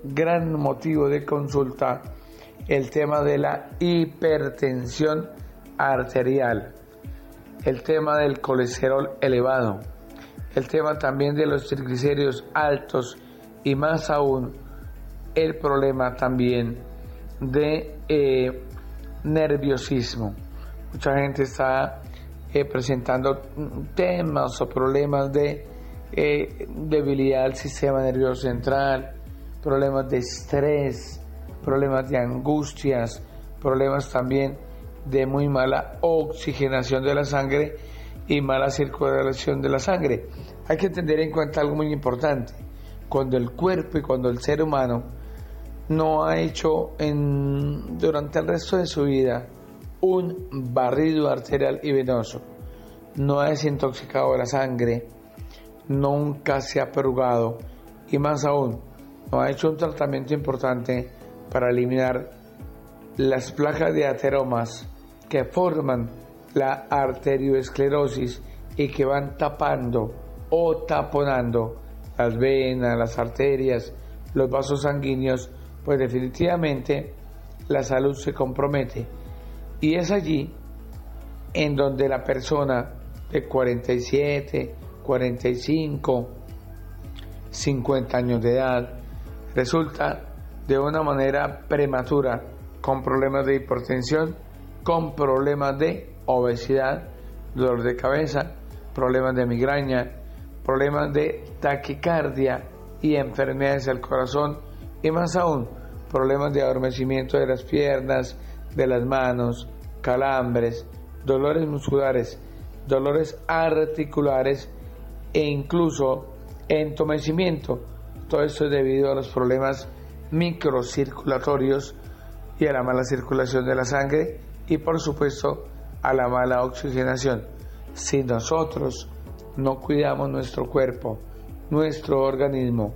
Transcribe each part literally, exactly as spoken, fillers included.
gran motivo de consulta el tema de la hipertensión arterial, el tema del colesterol elevado, el tema también de los triglicéridos altos y más aún el problema también de eh, nerviosismo. Mucha gente está eh, presentando temas o problemas de eh, debilidad del sistema nervioso central, problemas de estrés, problemas de angustias, problemas también de muy mala oxigenación de la sangre y mala circulación de la sangre. Hay que tener en cuenta algo muy importante: cuando el cuerpo y cuando el ser humano no ha hecho en, durante el resto de su vida un barrido arterial y venoso, no ha desintoxicado la sangre, nunca se ha purgado y más aún no ha hecho un tratamiento importante para eliminar las placas de ateromas que forman la arterioesclerosis y que van tapando o taponando las venas, las arterias, los vasos sanguíneos, pues definitivamente la salud se compromete. Y es allí en donde la persona de cuarenta y siete, cuarenta y cinco, cincuenta años de edad resulta de una manera prematura con problemas de hipertensión, con problemas de obesidad, dolor de cabeza, problemas de migraña, problemas de taquicardia y enfermedades del corazón y más aún problemas de adormecimiento de las piernas, de las manos, calambres, dolores musculares, dolores articulares e incluso entumecimiento. Todo esto es debido a los problemas microcirculatorios y a la mala circulación de la sangre y por supuesto a la mala oxigenación. Si nosotros no cuidamos nuestro cuerpo, nuestro organismo,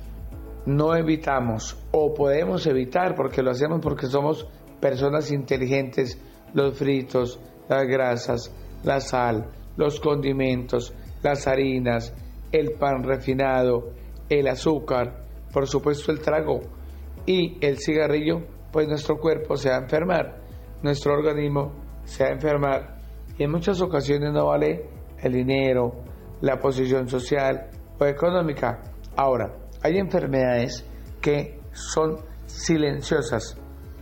no evitamos o podemos evitar, porque lo hacemos porque somos personas inteligentes, los fritos, las grasas, la sal, los condimentos, las harinas, el pan refinado, el azúcar, por supuesto el trago y el cigarrillo, pues nuestro cuerpo se va a enfermar, nuestro organismo se va a enfermar y en muchas ocasiones no vale el dinero, la posición social o económica. Ahora, hay enfermedades que son silenciosas,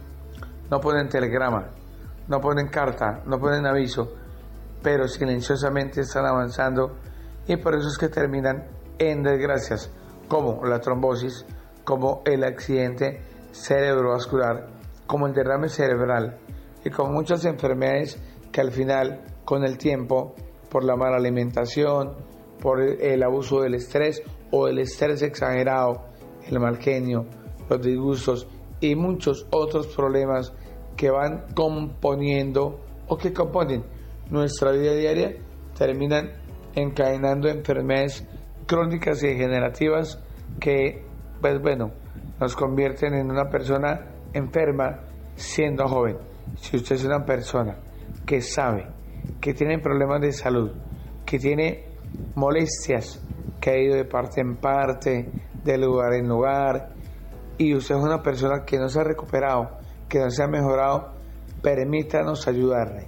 no ponen telegrama, no ponen carta, no ponen aviso, pero silenciosamente están avanzando y por eso es que terminan en desgracias como la trombosis, como el accidente cerebrovascular, como el derrame cerebral y con muchas enfermedades que al final, con el tiempo, por la mala alimentación, por el abuso del estrés o el estrés exagerado, el mal genio, los disgustos y muchos otros problemas que van componiendo o que componen nuestra vida diaria, terminan encadenando enfermedades crónicas y degenerativas que, pues bueno, nos convierten en una persona enferma siendo joven. Si usted es una persona que sabe que tiene problemas de salud, que tiene molestias, que ha ido de parte en parte, de lugar en lugar, y usted es una persona que no se ha recuperado, que no se ha mejorado, permítanos ayudarle.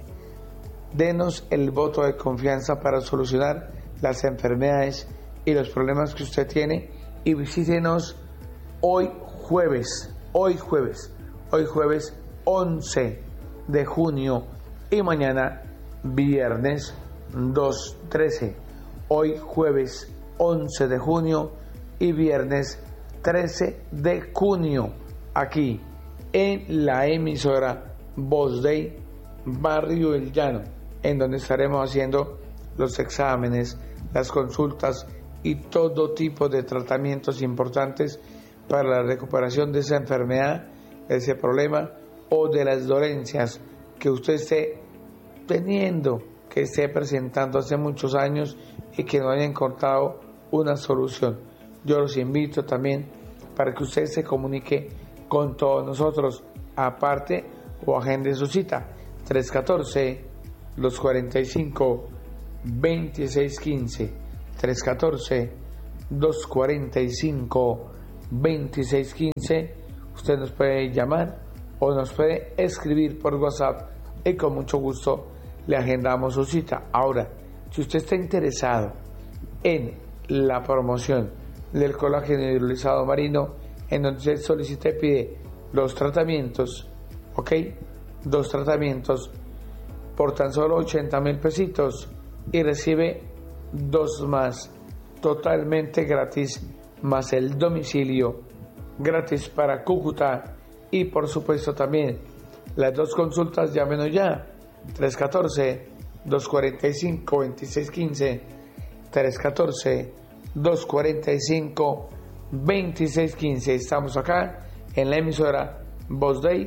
Denos el voto de confianza para solucionar las enfermedades y los problemas que usted tiene y visítenos hoy jueves, hoy jueves, hoy jueves once de junio y mañana viernes dos trece. Hoy jueves once de junio y viernes trece de junio, aquí en la emisora Voz Day Barrio El Llano, en donde estaremos haciendo los exámenes, las consultas y todo tipo de tratamientos importantes para la recuperación de esa enfermedad, de ese problema o de las dolencias que usted esté teniendo, que esté presentando hace muchos años y que no haya encontrado una solución. Yo los invito también para que usted se comunique con todos nosotros, aparte o agende su cita tres uno cuatro, dos cuatro cinco, dos seis uno cinco, tres uno cuatro, dos cuatro cinco, veintiséis quince. Usted nos puede llamar o nos puede escribir por WhatsApp y con mucho gusto le agendamos su cita. Ahora, si usted está interesado en la promoción del colágeno hidrolizado marino, en donde usted solicita y pide los tratamientos, ok, dos tratamientos por tan solo ochenta mil pesitos y recibe dos más totalmente gratis, más el domicilio gratis para Cúcuta y por supuesto también las dos consultas. Llámenos ya tres uno cuatro, dos cuatro cinco, dos seis uno cinco, tres uno cuatro, dos cuatro cinco, dos seis uno cinco. Estamos acá en la emisora Voz Day,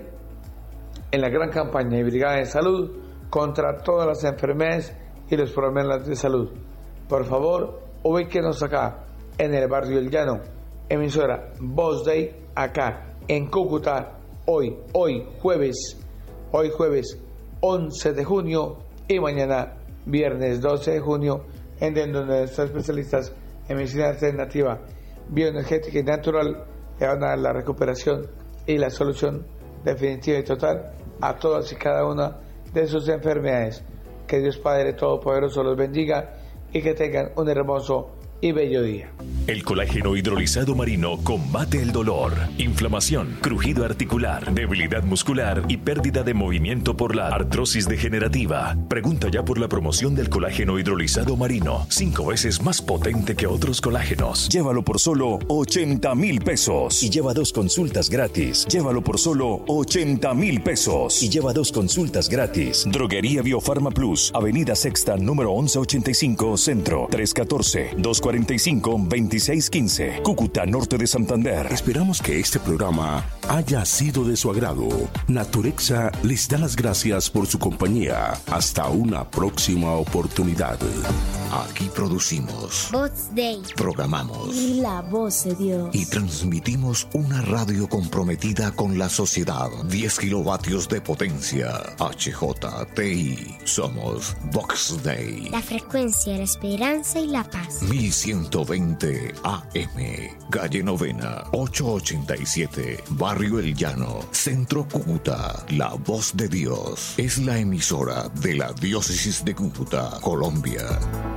en la gran campaña de Brigada de Salud contra todas las enfermedades y los problemas de salud. Por favor, ubíquenos acá en el barrio El Llano, emisora Voz Day, acá en Cúcuta, hoy, hoy jueves, hoy jueves once de junio y mañana viernes doce de junio, en donde nuestros especialistas en medicina alternativa, bioenergética y natural le van a dar la recuperación y la solución definitiva y total a todas y cada una de sus enfermedades. Que Dios Padre Todopoderoso los bendiga y que tengan un hermoso y bello día. El colágeno hidrolizado marino combate el dolor, inflamación, crujido articular, debilidad muscular y pérdida de movimiento por la artrosis degenerativa. Pregunta ya por la promoción del colágeno hidrolizado marino, cinco veces más potente que otros colágenos. Llévalo por solo ochenta mil pesos y lleva dos consultas gratis. Llévalo por solo ochenta mil pesos y lleva dos consultas gratis. Droguería Biofarma Plus, Avenida Sexta, número once ochenta y cinco, Centro, tres uno cuatro, dos cuatro cinco, dos seis uno cinco, Cúcuta, norte de Santander. Esperamos que este programa haya sido de su agrado. Naturexa les da las gracias por su compañía. Hasta una próxima oportunidad. Aquí producimos Voz Day, programamos y la voz de Dios y transmitimos una radio comprometida con la sociedad. diez kilovatios de potencia. H J T I. Somos Vox Day. La frecuencia de la esperanza y la paz. mil ciento veinte A M. Calle Novena, ochocientos ochenta y siete. Barrio El Llano, Centro Cúcuta. La Voz de Dios es la emisora de la Diócesis de Cúcuta, Colombia.